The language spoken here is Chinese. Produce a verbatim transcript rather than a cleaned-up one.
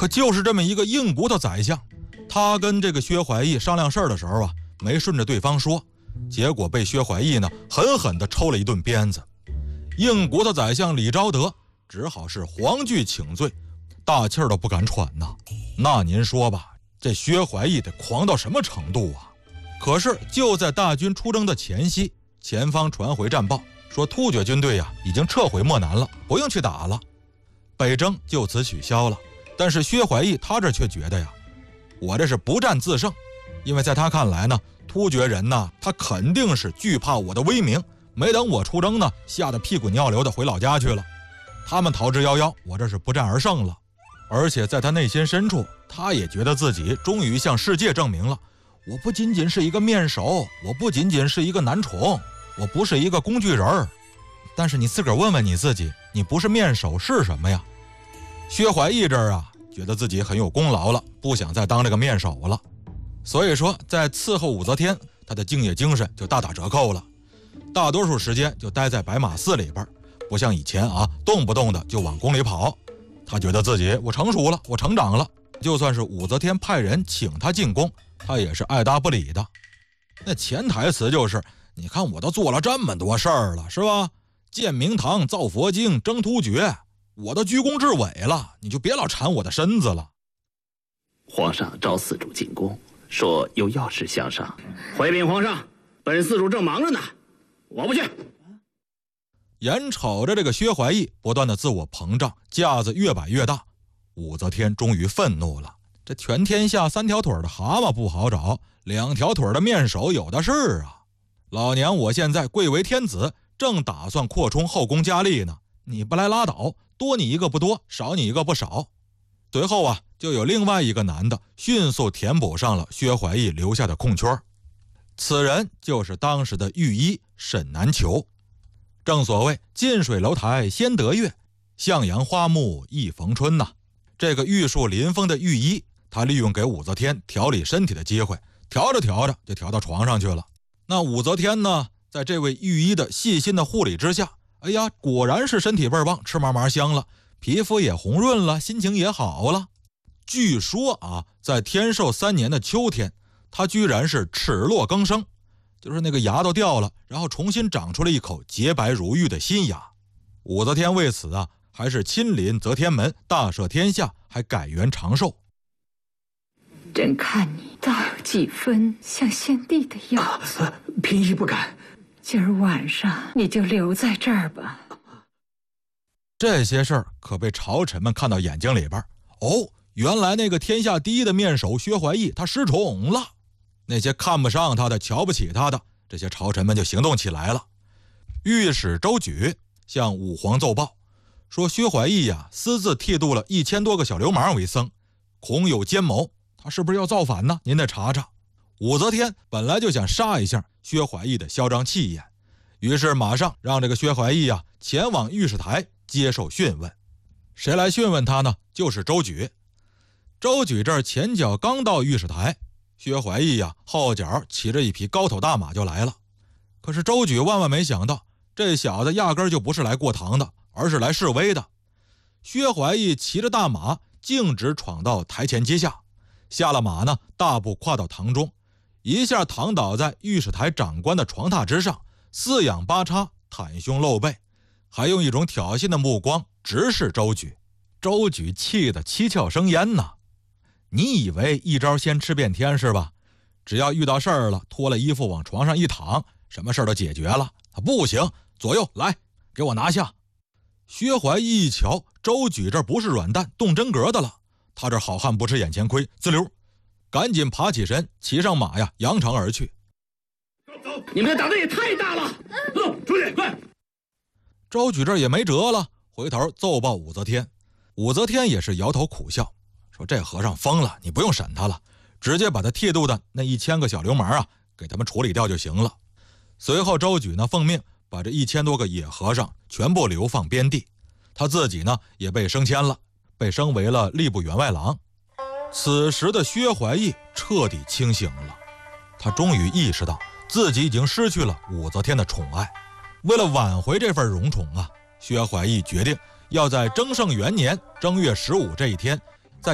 可就是这么一个硬骨头宰相，他跟这个薛怀义商量事儿的时候啊，没顺着对方说，结果被薛怀义呢狠狠地抽了一顿鞭子。硬骨头宰相李昭德只好是黄句请罪，大气儿都不敢喘呐。那您说吧，这薛怀义得狂到什么程度啊？可是就在大军出征的前夕，前方传回战报，说突厥军队呀、啊、已经撤回漠南了，不用去打了，北征就此取消了。但是薛怀义他这却觉得呀，我这是不战自胜，因为在他看来呢，突厥人呢他肯定是惧怕我的威名，没等我出征呢，吓得屁滚尿流的回老家去了。他们逃之夭夭，我这是不战而胜了。而且在他内心深处，他也觉得自己终于向世界证明了，我不仅仅是一个面首，我不仅仅是一个男宠，我不是一个工具人儿。但是你自个儿问问你自己，你不是面首是什么呀？薛怀义这儿啊，觉得自己很有功劳了，不想再当这个面首了。所以说在伺候武则天，他的敬业精神就大打折扣了，大多数时间就待在白马寺里边，不像以前啊，动不动的就往宫里跑。他觉得自己我成熟了，我成长了，就算是武则天派人请他进宫，他也是爱答不理的。那潜台词就是，你看我都做了这么多事儿了，是吧？建明堂、造佛经、征突厥，我都居功至伟了，你就别老缠我的身子了。 皇上召寺主进宫，说有要事相商。 回禀皇上，本寺主正忙着呢，我不去。 眼瞅着这个薛怀义不断的自我膨胀，架子越摆越大，武则天终于愤怒了。这全天下三条腿的蛤蟆不好找，两条腿的面首有的是啊！老娘我现在贵为天子，正打算扩充后宫佳丽呢，你不来拉倒，多你一个不多，少你一个不少。随后啊，就有另外一个男的迅速填补上了薛怀义留下的空缺，此人就是当时的御医沈南球。正所谓近水楼台先得月，向阳花木易逢春呐。这个玉树临风的御医，他利用给武则天调理身体的机会，调着调着就调到床上去了。那武则天呢，在这位御医的细心的护理之下，哎呀，果然是身体倍儿棒，吃嘛嘛香了，皮肤也红润了，心情也好了。据说啊，在天寿三年的秋天，他居然是齿落更生，就是那个牙都掉了，然后重新长出了一口洁白如玉的新牙。武则天为此啊，还是亲临则天门，大赦天下，还改元长寿。 朕看你倒有几分像先帝的样子。 啊，嫔妃不敢。 今儿晚上你就留在这儿吧。 这些事儿可被朝臣们看到眼睛里边。哦，原来那个天下第一的面首薛怀义他失宠了。那些看不上他的、瞧不起他的，这些朝臣们就行动起来了。御史周举向武皇奏报说，薛怀义呀、啊、私自剃度了一千多个小流氓为僧，恐有奸谋，他是不是要造反呢？您得查查。武则天本来就想杀一下薛怀义的嚣张气焰，于是马上让这个薛怀义啊前往御史台接受讯问。谁来讯问他呢？就是周举。周举这儿前脚刚到御史台，薛怀义呀、啊、后脚骑着一匹高头大马就来了。可是周举万万没想到，这小子压根就不是来过堂的，而是来示威的。薛怀义骑着大马径直闯到台前阶下，下了马呢，大步跨到堂中，一下躺倒在御史台长官的床榻之上，四仰八叉，袒胸露背，还用一种挑衅的目光直视周举。周举气得七窍生烟呐！你以为一招先吃遍天是吧？只要遇到事儿了，脱了衣服往床上一躺，什么事儿都解决了？不行，左右来，给我拿下！薛怀义一瞧，周举这不是软蛋动真格的了，他这好汉不吃眼前亏，滋溜，赶紧爬起身，骑上马呀，扬长而去。 走，你们的胆子也太大了！走，出去，快！ 周举这也没辙了，回头奏报武则天。武则天也是摇头苦笑，说这和尚疯了，你不用审他了，直接把他剃度的那一千个小流氓啊，给他们处理掉就行了。随后周举呢奉命把这一千多个野和尚全部流放边地，他自己呢也被升迁了，被升为了吏部员外郎。此时的薛怀义彻底清醒了，他终于意识到自己已经失去了武则天的宠爱。为了挽回这份荣宠啊，薛怀义决定要在征圣元年正月十五这一天